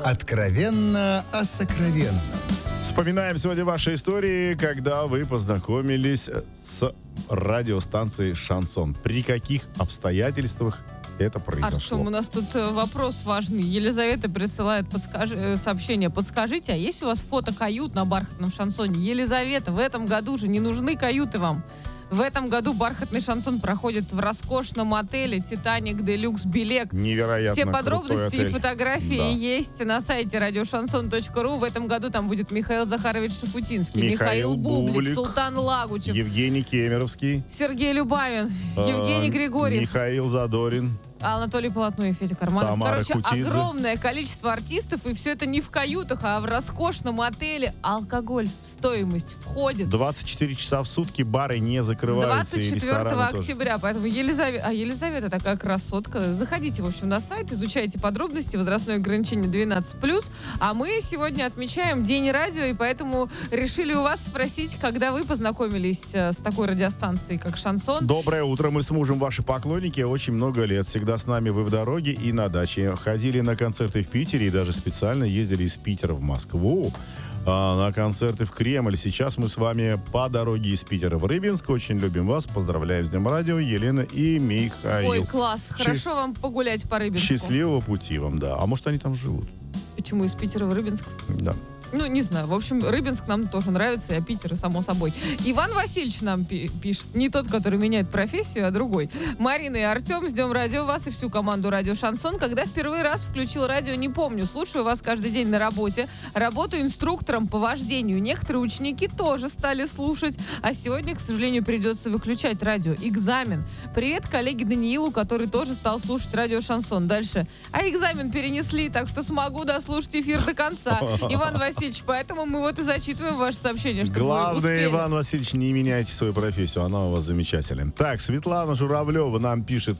Откровенно о сокровенном. Вспоминаем сегодня ваши истории, когда вы познакомились с радиостанцией «Шансон». При каких обстоятельствах это произошло? Артем, у нас тут вопрос важный. Елизавета присылает сообщение. Подскажите, а есть у вас фото кают на бархатном шансоне? Елизавета, в этом году же не нужны каюты вам. В этом году бархатный шансон проходит в роскошном отеле «Титаник Делюкс Белек». Невероятно Все крутой подробности и отель. фотографии есть на сайте радиошансон.ру. В этом году там будет Михаил Захарович Шафутинский, Михаил Бублик, Султан Лагучев, Евгений Кемеровский, Сергей Любавин, Евгений Григорьев, Михаил Задорин, Анатолий Полотной и Федя Карманов. Тамара Короче, Кутиза. огромное количество артистов, и все это не в каютах, а в роскошном отеле. Алкоголь в стоимость входит. 24 часа в сутки бары не С закрываются, и 24 рестораны тоже. октября. Поэтому Елизавета такая красотка. Заходите, в общем, на сайт, изучайте подробности. Возрастное ограничение 12+. А мы сегодня отмечаем День радио, и поэтому решили у вас спросить, когда вы познакомились с такой радиостанцией, как «Шансон». Доброе утро, мы с мужем ваши поклонники очень много лет. Всегда с нами вы в дороге и на даче. Ходили на концерты в Питере и даже специально ездили из Питера в Москву. На концерты в Кремль. Сейчас мы с вами по дороге из Питера в Рыбинск. Очень любим вас. Поздравляем с Днем радио, Елена и Михаил. Ой, класс. Хорошо вам погулять по Рыбинску. Счастливого пути вам, да. А может, они там живут? Почему из Питера в Рыбинск? Да. Ну, не знаю. В общем, Рыбинск нам тоже нравится, а Питер, само собой. Иван Васильевич нам пишет. Не тот, который меняет профессию, а другой. Марина и Артем, с Днем радио вас и всю команду «Радио Шансон». Когда в первый раз включил радио, не помню. Слушаю вас каждый день на работе. Работаю инструктором по вождению. Некоторые ученики тоже стали слушать. А сегодня, к сожалению, придется выключать радио. Экзамен. Привет коллеге Даниилу, который тоже стал слушать «Радио Шансон». Дальше. А экзамен перенесли, так что смогу дослушать эфир до конца. Иван Васильевич, поэтому мы вот и зачитываем ваше сообщение, чтобы вы Главное, успели. Иван Васильевич, не меняйте свою профессию, она у вас замечательная. Так, Светлана Журавлева нам пишет.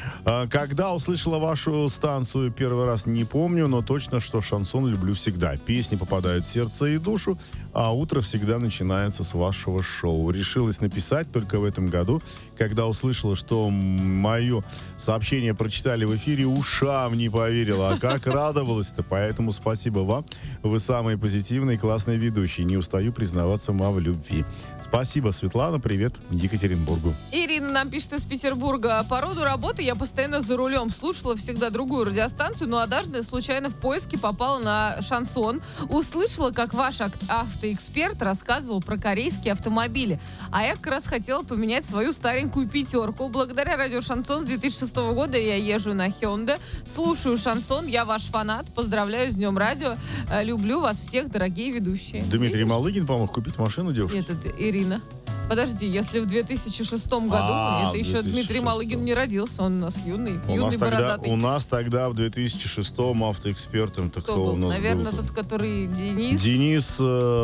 Когда услышала вашу станцию первый раз, не помню, но точно, что шансон люблю всегда. Песни попадают в сердце и душу, а утро всегда начинается с вашего шоу. Решилась написать только в этом году, когда услышала, что мое сообщение прочитали в эфире, ушам не поверила. А как радовалась-то, поэтому спасибо вам. Вы самые позитивные и классные ведущие. Не устаю признаваться вам в любви. Спасибо, Светлана. Привет Екатеринбургу. Ирина нам пишет из Петербурга. По роду работы я постоянно за рулем. Слушала всегда другую радиостанцию, но однажды случайно в поиске попала на шансон. Услышала, как ваш автоэксперт рассказывал про корейские автомобили. А я как раз хотела поменять свою старенькую пятерку. Благодаря радио Шансон с 2006 года я езжу на Hyundai. Слушаю шансон. Я ваш фанат. Поздравляю с Днем радио. Люблю вас всех, дорогие ведущие. Дмитрий Видишь? Малыгин помог купить машину девушке? Нет, это Ирина. Подожди, если в 2006 году, это еще 2006. Дмитрий Малыгин не родился, он у нас юный бородатый. У нас тогда в 2006-м автоэкспертом кто у нас Наверное, был? тот, который Денис. Денис.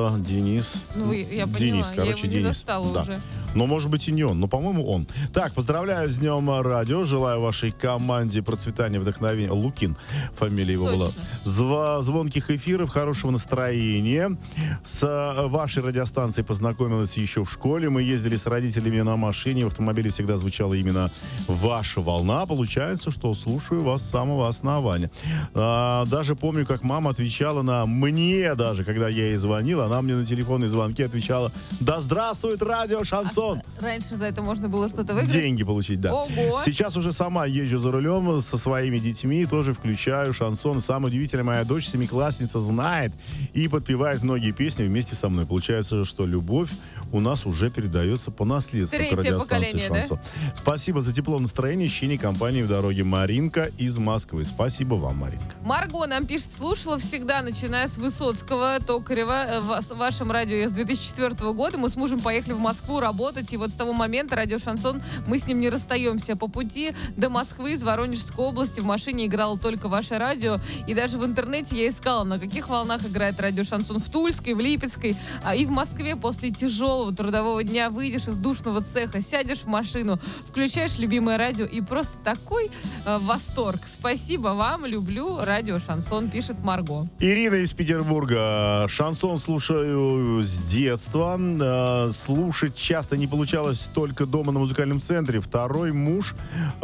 Ну, я поняла, Денис, я короче, его не Денис. застала Да. уже. Но, может быть, и не он. Но, по-моему, он. Так, поздравляю с Днем радио. Желаю вашей команде процветания, вдохновения. Лукин, фамилия его Точно. была. Звонких эфиров, хорошего настроения. С вашей радиостанцией познакомилась еще в школе. Мы ездили с родителями на машине. В автомобиле всегда звучала именно ваша волна. Получается, что слушаю вас с самого основания. Даже помню, как мама отвечала на мне даже, когда я ей звонил. Она мне на телефонные звонки отвечала: «Да здравствует радио Шансон!» Раньше за это можно было что-то выиграть? Деньги получить, да. Ого! Сейчас уже сама езжу за рулем со своими детьми, тоже включаю шансон. Самое удивительное, моя дочь, семиклассница, знает и подпевает многие песни вместе со мной. Получается, что любовь у нас уже передается по наследству к Третье радиостанции поколение, «Шансон». Да? Спасибо за тепло настроения, ощущение компании в дороге. Маринка из Москвы. Спасибо вам, Маринка. Марго нам пишет, слушала всегда, начиная с Высоцкого, Токарева, в вашем радио с 2004 года. Мы с мужем поехали в Москву работать, и вот с того момента радио Шансон, мы с ним не расстаемся. По пути до Москвы из Воронежской области в машине играло только ваше радио, и даже в интернете я искала, на каких волнах играет радио Шансон в Тульской, в Липецкой, и в Москве после тяжелого трудового дня выйдешь из душного цеха, сядешь в машину, включаешь любимое радио, и просто такой восторг. Спасибо вам, люблю радио Шансон, пишет Марго. Ирина из Петербурга. Шансон слушаю с детства. Слушать часто не получалось только дома на музыкальном центре. Второй муж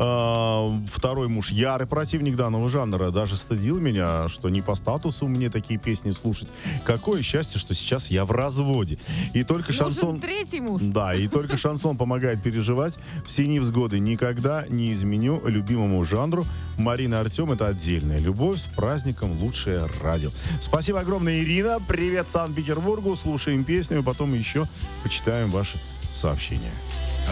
ярый противник данного жанра, даже стыдил меня, что не по статусу мне такие песни слушать. Какое счастье, что сейчас я в разводе. И только шансон... Нужен третий муж. Да, и только шансон помогает переживать. Все невзгоды никогда не изменю любимому жанру. Марина и Артем — это отдельная любовь. С праздником, лучшее радио. Спасибо огромное, Ирина. Привет Санкт-Петербургу. Слушаем песню, потом еще почитаем ваши сообщения.